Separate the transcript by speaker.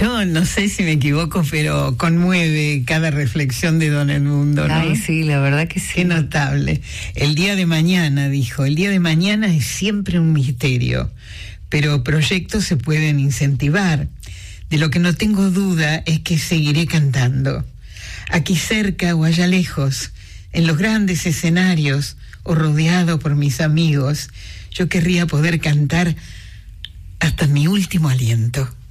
Speaker 1: Yo no sé si me equivoco, pero conmueve cada reflexión de Don Edmundo, ¿no?
Speaker 2: Ay, sí, la verdad que sí.
Speaker 1: Qué notable. El día de mañana, dijo, el día de mañana es siempre un misterio, pero proyectos se pueden incentivar. De lo que no tengo duda es que seguiré cantando. Aquí cerca o allá lejos, en los grandes escenarios o rodeado por mis amigos, yo querría poder cantar hasta mi último aliento.